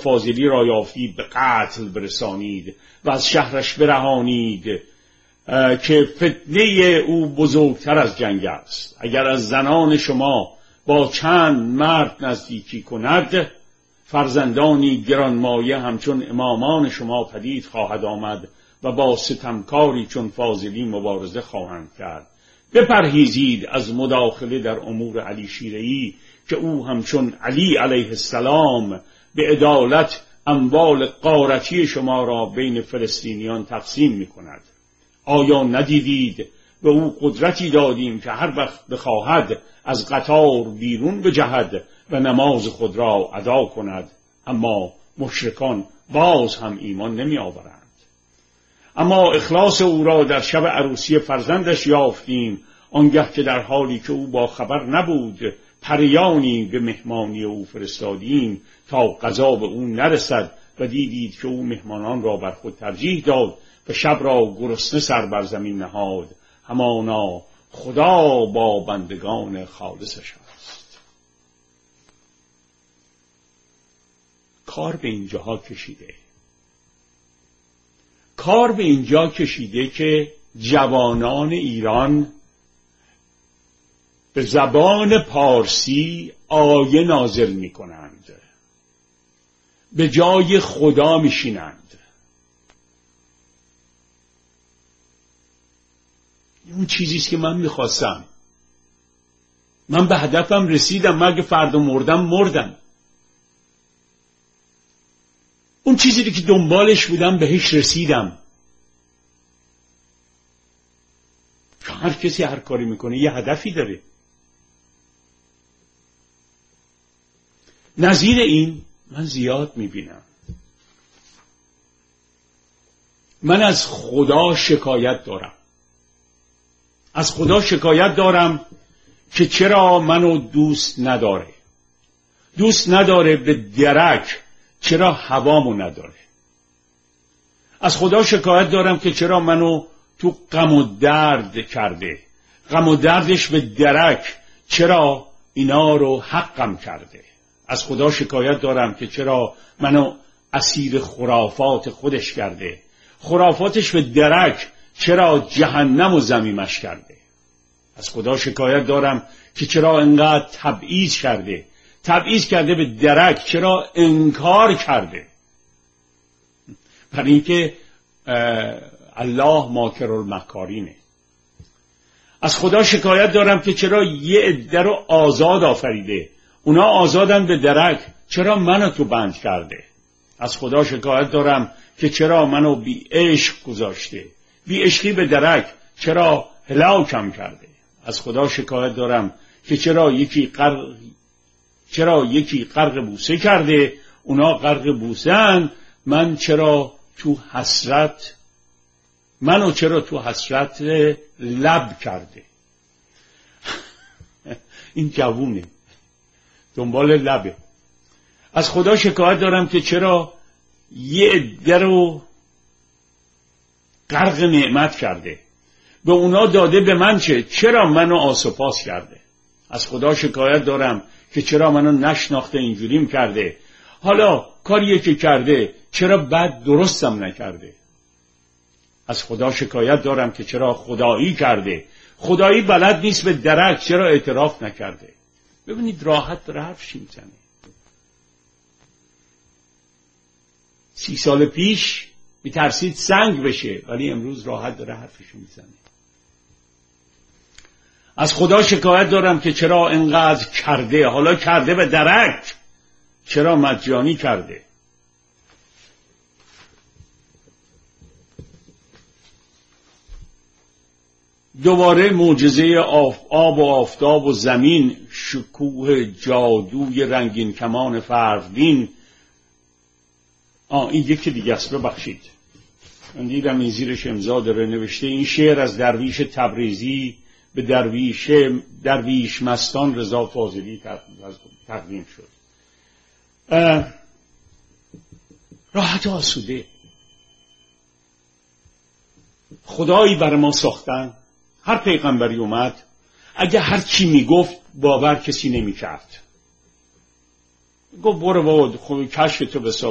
فاضلی را یافتید به قتل برسانید و از شهرش برهانید که فتنه او بزرگتر از جنگ است. اگر از زنان شما با چند مرد نزدیکی کند، فرزندانی گرانمایه همچون امامان شما پدید خواهد آمد و با ستمکاری چون فاضلی مبارزه خواهند کرد. بپرهیزید از مداخله در امور علی شیره‌ای که او همچون علی علیه السلام به عدالت اموال غارتی شما را بین فلسطینیان تقسیم می کند. آیا ندیدید به او قدرتی دادیم که هر وقت بخواهد از قطار بیرون بجهد و نماز خود را ادا کند؟ اما مشرکان باز هم ایمان نمی آورند. اما اخلاص او را در شب عروسی فرزندش یافتیم، آنگه که در حالی که او با خبر نبود پریانی به مهمانی او فرستادیم تا غذا به او نرسد و دیدید که او مهمانان را بر خود ترجیح داد و شب را گرسنه سر بر زمین نهاد. همانا خدا با بندگان خالصش است. کار به اینجاها کشیده. کار به اینجا کشیده که جوانان ایران به زبان پارسی آیه نازل می کنند، به جای خدا می شینند. اون چیزیست که من می خواستم. من به هدفم رسیدم، مگه فردا مردم. اون چیزی که دنبالش بودم بهش رسیدم. هر کسی هر کاری میکنه یه هدفی داره. نظیر این من زیاد میبینم. من از خدا شکایت دارم. از خدا شکایت دارم که چرا منو دوست نداره. دوست نداره به درک، چرا هوامو نداره. از خدا شکایت دارم که چرا منو تو غم و درد کرده. غم و دردش به درک، چرا اینا رو حقم کرده. از خدا شکایت دارم که چرا منو اسیر خرافات خودش کرده. خرافاتش به درک، چرا جهنم و ضمیمش کرده. از خدا شکایت دارم که چرا انقدر تبعیض کرده. تبعیض کرده به درک، چرا انکار کرده. برای اینکه الله ماکر المکارینه. از خدا شکایت دارم که چرا یه عده رو آزاد آفریده. اونا آزادن به درک، چرا منو تو بند کرده. از خدا شکایت دارم که چرا منو بی عشق گذاشته. بی عشقی به درک، چرا هلاکم کرده. از خدا شکایت دارم که چرا یکی غرق بوسه کرده. اونا غرق بوسه‌اند، منو چرا تو حسرت لب کرده. این جوونه دنبال لبه. از خدا شکایت دارم که چرا یه عده رو غرق نعمت کرده. به اونا داده، به من چرا منو آسوپاس کرده. از خدا شکایت دارم که چرا منو نشناخته اینجوریم کرده. حالا کاریه که کرده، چرا بعد درستم نکرده. از خدا شکایت دارم که چرا خدایی کرده. خدایی بلد نیست به درک، چرا اعتراف نکرده. ببینید راحت داره حرفش میزنه. 30 سال پیش میترسید سنگ بشه، ولی امروز راحت داره حرفش میزنه. از خدا شکایت دارم که چرا انقدر کرده. حالا کرده به درک، چرا مجانی کرده. دوباره معجزه آب و آفتاب و زمین، شکوه جادوی رنگین کمان فرقدین. این یکی دیگه است، ببخشید من دیدم این زیرش امضا داره نوشته. این شعر از درویش تبریزی به درویش مستان رضا فاضلی تقدیم شد. راحت و آسوده. خدایی برای ما ساختن. هر پیغمبری اومد، اگه هر چی میگفت باور کسی نمیکرد. گفت برو بابا، خب کشف تو بسا